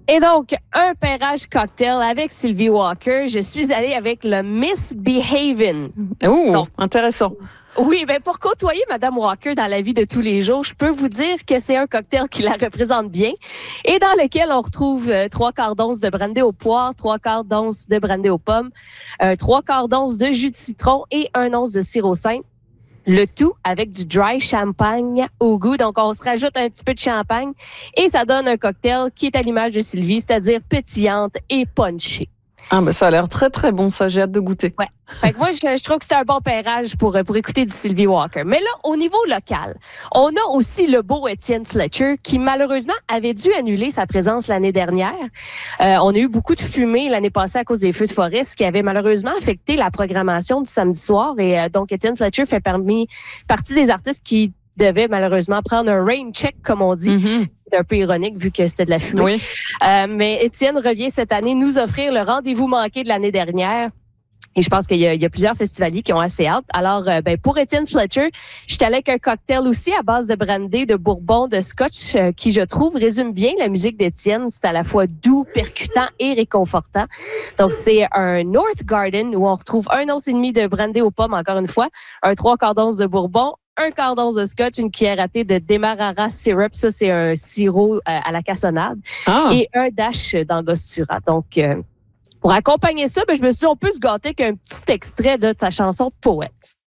Et donc, un pairage cocktail avec Sylvie Walker. Je suis allée avec le Misbehavin'. Oh, intéressant. Oui, ben pour côtoyer Madame Walker dans la vie de tous les jours, je peux vous dire que c'est un cocktail qui la représente bien et dans lequel on retrouve 3/4 d'once de brandy aux poires, 3/4 d'once de brandy aux pommes, 3/4 d'once de jus de citron et 1 once de sirop simple. Le tout avec du dry champagne au goût. Donc, on se rajoute un petit peu de champagne et ça donne un cocktail qui est à l'image de Sylvie, c'est-à-dire pétillante et punchée. Ah, ben ça a l'air très, très bon, ça. J'ai hâte de goûter. Ouais. Fait que moi, je trouve que c'est un bon pairage pour écouter du Sylvie Walker. Mais là, au niveau local, on a aussi le beau Étienne Fletcher qui, malheureusement, avait dû annuler sa présence l'année dernière. On a eu beaucoup de fumée l'année passée à cause des feux de forêt, ce qui avait malheureusement affecté la programmation du samedi soir. Et donc, Étienne Fletcher fait partie des artistes qui devait malheureusement prendre un rain check, comme on dit. C'est un peu ironique vu que c'était de la fumée. Oui. Mais Étienne revient cette année nous offrir le rendez-vous manqué de l'année dernière. Et je pense qu'il y a plusieurs festivaliers qui ont assez hâte. Alors, pour Étienne Fletcher, je suis allée avec un cocktail aussi à base de brandy, de bourbon, de scotch, qui, je trouve, résume bien la musique d'Étienne. C'est à la fois doux, percutant et réconfortant. Donc, c'est un North Garden où on retrouve 1 once et demi de brandy aux pommes, encore une fois, un 3/4 d'once de bourbon, 1/4 d'once de scotch, une cuillère à thé de Demerara syrup. Ça, c'est un sirop à la cassonade. Ah. Et un dash d'angostura. Donc, pour accompagner ça, je me suis dit, on peut se gâter qu'un petit extrait de sa chanson Poète.